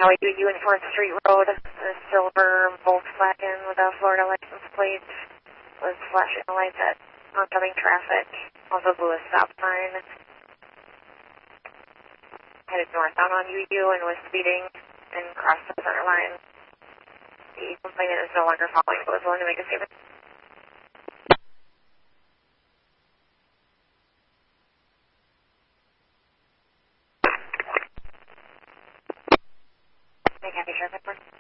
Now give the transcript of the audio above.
Highway UU and 4th Street Road. A silver Volkswagen with a Florida license plate was flashing the lights at oncoming traffic. Also blew a stop sign. Headed northbound on UU and was speeding and crossed the center line. The complainant is no longer following but was willing to make a statement. Make happy traffic,